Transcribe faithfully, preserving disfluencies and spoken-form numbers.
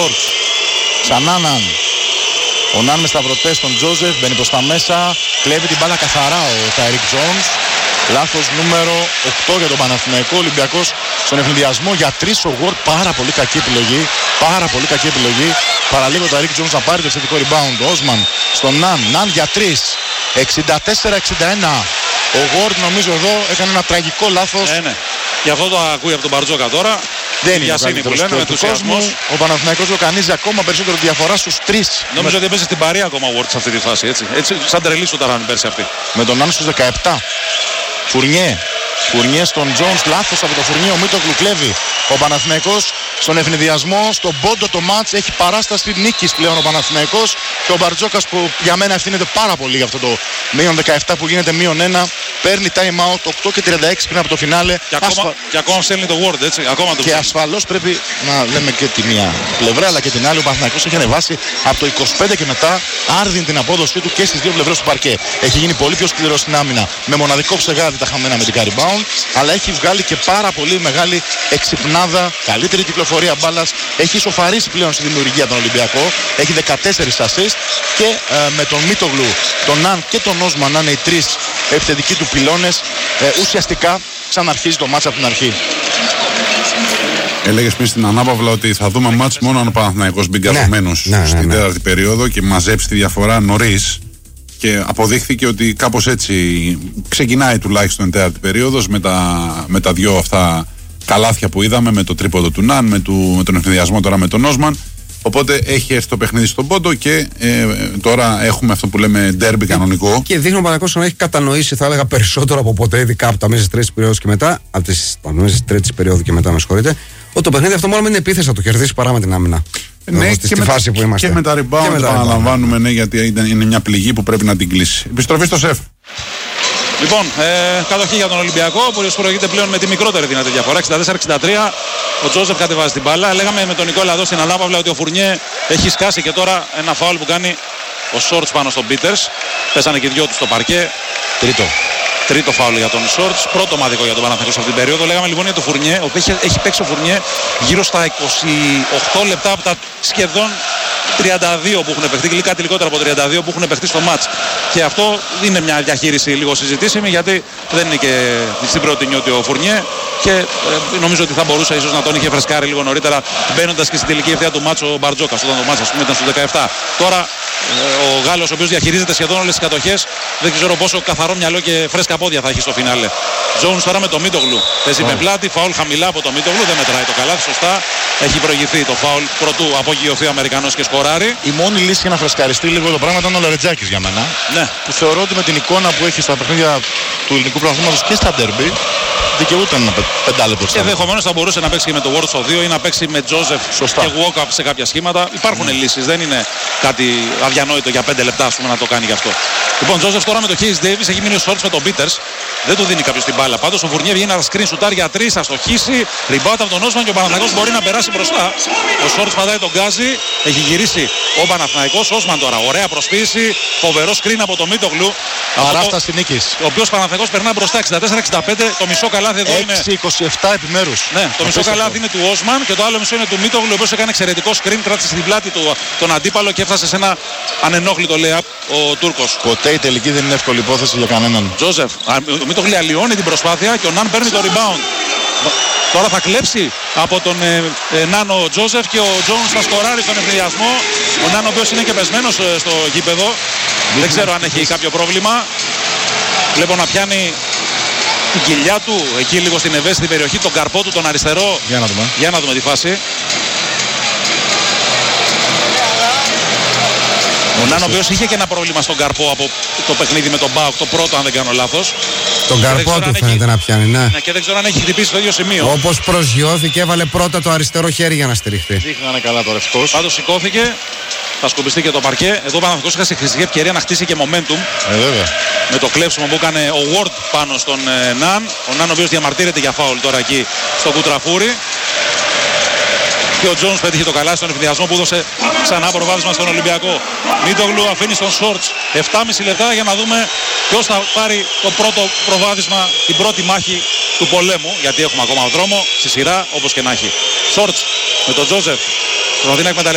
Σόρτς. Ξανά Ναν. Ο Ναν με σταυρωτές στον Τζόζεφ, μπαίνει προς τα μέσα, κλέβει την μπάλα καθαρά ο Τάιρικ Τζόνς. Λάθος νούμερο οκτώ για τον Παναθηναϊκό. Ολυμπιακός στον ευνηδιασμό για τρεις ο Ward, πάρα πολύ κακή επιλογή. Πάρα πολύ κακή επιλογή. Παραλίγο ο Τάιρικ Τζόνς να πάρει το εξαιρετικό rebound. Ο Όσμαν στον Ναν. Ναν για τρεις. εξήντα τέσσερα εξήντα ένα. Ο Ward νομίζω εδώ έκανε ένα τραγικό λάθος. Ε, ναι. Γι' αυτό το ακούει από τον Μπαρτζόκα τώρα. Δεν είναι για ο που λένε, με του κόσμου. Ο Παναθηναϊκός λοκανίζει ακόμα περισσότερο διαφορά στους τρεις. Νομίζω με... ότι έπαιζε στην παρέα ακόμα ο Ward σε αυτή τη φάση. Έτσι, έτσι σαν τρελή σου ταράνει πέρσι αυτή. Με τον Ναν στους δεκαεπτά. Φουρνιέ. Φουρνιέ στον Τζόνς. Λάθος από το Φουρνιέ. Ο Μίτογλου κλέβει. Ο Παναθηναϊκός στον ευνηδιασμό, στον πόντο το μάτς έχει παράσταση νίκης πλέον ο Παναθηναϊκός και ο Μπαρτζόκας που για μένα ευθύνεται πάρα πολύ για αυτό το μείον δεκαεπτά που γίνεται μείον ένα. Παίρνει time out οκτώ και τριάντα έξι πριν από το φινάλε. Και ακόμα, Ασφα... και ακόμα στέλνει το Word, έτσι. Ακόμα το και ασφαλώς πρέπει να λέμε και τη μία πλευρά αλλά και την άλλη. Ο Παναθηναϊκός έχει ανεβάσει από το είκοσι πέντε και μετά άρδιν την απόδοσή του και στις δύο πλευρές του παρκέ. Έχει γίνει πολύ πιο σκληρό στην άμυνα με μοναδικό ψεγάδι τα χαμένα αμυντικά rebound, αλλά έχει βγάλει και πάρα πολύ μεγάλη εξυπνάδα, καλύτερη κυκλοφορία μπάλας. Έχει ισοφαρίσει πλέον στη δημιουργία τον Ολυμπιακό. Έχει δεκατέσσερα assist και ε, με τον Μίτογλου, τον Ναν και τον Όσμαν να είναι οι τρεις επιθετικοί του πυλώνες, ε, ουσιαστικά ξαναρχίζει το μάτς από την αρχή. Έλεγες πριν στην ανάπαυλα ότι θα δούμε μάτς μόνο αν ο Παναθηναϊκός μπει καθομένος ναι, ναι, ναι, στην ναι. τέταρτη περίοδο και μαζέψει τη διαφορά νωρίς. Και αποδείχθηκε ότι κάπως έτσι ξεκινάει τουλάχιστον η τέταρτη περίοδος με τα, με τα δυο αυτά καλάθια που είδαμε, με το τρίποδο του Ναν, με, του, με τον ευνηδιασμό τώρα με τον Όσμαν. Οπότε έχει έρθει το παιχνίδι στον πόντο και ε, τώρα έχουμε αυτό που λέμε ντέρμπι κανονικό. Και δείχνει ο Παναθηναϊκός να έχει κατανοήσει, θα έλεγα, περισσότερο από ποτέ, ειδικά από τα μέσα τη τρίτη περίοδου και μετά. Από τις μέσα τη τρίτη περίοδου και μετά, με συγχωρείτε, ότι το παιχνίδι αυτό μόνο με την επίθεση θα το κερδίσει παρά με την άμυνα. Ναι, στη, και, στη με, φάση που είμαστε. Και με τα rebound το αναλαμβάνουμε, ναι, γιατί είναι μια πληγή που πρέπει να την κλείσει. Επιστροφή στο σεφ. Λοιπόν, ε, κατοχή για τον Ολυμπιακό, ο οποίος προηγείται πλέον με τη μικρότερη δυνατή διαφορά, εξήντα τέσσερα εξήντα τρία. Ο Τζόζεφ κατεβάζει την μπάλα. Λέγαμε με τον Νικόλα εδώ στην ανάπαυλα ότι ο Φουρνιέ έχει σκάσει και τώρα ένα φάουλ που κάνει ο Σόρτς πάνω στον Πίτερς. Πέσανε και οι δυο του στο παρκέ. Τρίτο. Τρίτο φάουλ για τον Σόρτς. Πρώτο ομαδικό για τον Παναθηναϊκό σε αυτήν την περίοδο. Λέγαμε λοιπόν για τον Φουρνιέ, ο οποίος έχει, έχει παίξει ο Φουρνιέ γύρω στα είκοσι οκτώ λεπτά από τα σχεδόν τριάντα δύο που έχουν παιχτεί, κάτι λιγότερο από τριάντα δύο που έχουν παιχτεί στο μάτς. Και αυτό είναι μια διαχείριση λίγο συζητήσιμη, γιατί δεν είναι και στην πρώτη νιώτη ο Φουρνιέ και ε, νομίζω ότι θα μπορούσε ίσως να τον είχε φρεσκάρει λίγο νωρίτερα μπαίνοντας και στην τελική ευθεία του μάτς ο Μπαρτζόκας, όταν το μάτς ας πούμε ήταν στους δεκαεπτά. Τώρα ε, ο Γάλλος, ο οποίος διαχειρίζεται σχεδόν όλες τις κατοχές, δεν ξέρω πόσο καθαρό μυαλό και φρέσκα πόδια θα έχει στο φινάλε. Τζόουνς τώρα με το Μίτογλου. Παίζει με πλάτη, φάουλ χαμηλά από το Μίτογλου, δεν μετράει το καλάθι, σωστά. Έχει προηγηθεί το φάουλ πρωτού απογειωθεί ο Αμερικανός και σκοράρει. Η μόνη λύση για να φρεσκαριστεί λίγο το πράγμα ήταν ο Λαρετζάκης για μένα. Ναι. Που θεωρώ ότι με την εικόνα που έχει στα παιχνίδια του ελληνικού πρωταθλήματος και στα ντέρμπι δικαιούταν ένα πεντάλεπτο. Και ενδεχομένως θα μπορούσε να παίξει και με το Ward στο δύο ή να παίξει με Τζόζεφ και Walkup σε κάποια σχήματα. Υπάρχουν mm. λύσεις, δεν είναι κάτι αδιανόητο για πέντε λεπτά πούμε, να το κάνει γι' αυτό. Λοιπόν, Τζόζεφ τώρα με το Hayes Davis, έχει μείνει ο Σόρτς με τον Πίτερς. Δεν του δίνει κάποιος την μπάλα. Πάντως ο Φουρνιέ βγαίνει ένα screen σουτάρ για τρεις, θα στοχίσει. Rebound από τον Όσμαν και ο Παναθηναϊκός μπορεί να περάσει μπροστά. Ο Σόρτς πατάει τον γκάζι, έχει γυρίσει ο Παναθηναϊκός. Όσμαν τώρα, ωραία προσποίηση, φοβερό screen από το Μίτογλου. Παράσταση νίκης. Ο οποίος Παναθηναϊκός περνά μπροστά εξήντα τέσσερα εξήντα πέντε. Το μισό καλάθι εδώ είναι. έξι είκοσι επτά επιμέρους. Ναι, το μισό καλάθι είναι του Όσμαν και το άλλο μισό είναι του Μίτογλου, ο οποίος έκανε εξαιρετικό screen, κράτησε στην πλάτη του τον αντίπαλο και έφτασε σε ένα ανενόχλητο layup ο Τούρκος. Ποτέ η τελική δεν είναι εύκολη υπόθεση για κανέναν. Τζόζεφ, ο Μίτογλου αλλοιώνει την προσπάθεια και ο Ναν παίρνει το rebound. Τώρα θα κλέψει από τον ε, ε, Νάνο Τζόζεφ και ο Τζόουνς θα σκοράρει στον ευνηδιασμό. Ο Νάνο ο οποίος είναι και πεσμένος ε, στο γήπεδο. Δεν ξέρω αν έχει κάποιο πρόβλημα. Βλέπω να πιάνει την κοιλιά του εκεί λίγο στην ευαίσθητη περιοχή, τον καρπό του, τον αριστερό. Για να δούμε. Για να δούμε τη φάση. Ο Νάνο ο οποίος είχε και ένα πρόβλημα στον καρπό από το παιχνίδι με τον Μπάουκ, το πρώτο αν δεν κάνω λάθος. Τον καρπό του φαίνεται έχει... να πιάνει, ναι. ναι. Και δεν ξέρω αν έχει χτυπήσει το ίδιο σημείο. Όπως προσγειώθηκε, έβαλε πρώτα το αριστερό χέρι για να στηριχτεί. Δείχνανε καλά τώρα ευτυχώς. Πάντως σηκώθηκε, θα σκουπιστεί και το παρκέ. Εδώ ο Παναθηναϊκός είχα χρηστική ευκαιρία να χτίσει και momentum. Ε, βέβαια. Με το κλέψιμο που έκανε ο Ward πάνω στον ε, Ναν. Ο Ναν ο οποίος διαμαρτύρεται για φάουλ τώρα εκεί στο Κουτραφούρι. Και ο Τζόνς πέτυχε το καλάθι στον ευνηδιασμό που έδωσε ξανά προβάδισμα στον Ολυμπιακό. Μίτογλου αφήνει στον Σόρτς επτά και μισό λεπτά για να δούμε ποιος θα πάρει το πρώτο προβάδισμα, την πρώτη μάχη του πολέμου. Γιατί έχουμε ακόμα δρόμο στη σειρά όπως και να έχει. Σόρτς με τον Τζόζεφ.